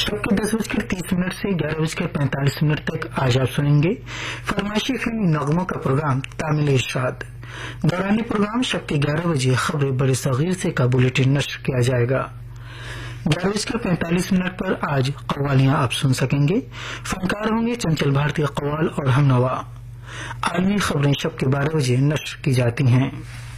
शब के 10:30 से 11:45 तक आज आप सुनेंगे फरमाइशी फिल्मी नगमों का प्रोग्राम तामिल इरशाद। दौरानी प्रोग्राम शब के 11 बजे खबरें बड़े सगीर से का बुलेटिन नश्र किया जाएगा। 11:45 पर आज कव्वालियां आप सुन सकेंगे। फनकार होंगे चंचल भारतीय कव्वाल और हमनवा। आलमी खबरें शब के 12 बजे नश्र की जाती हैं।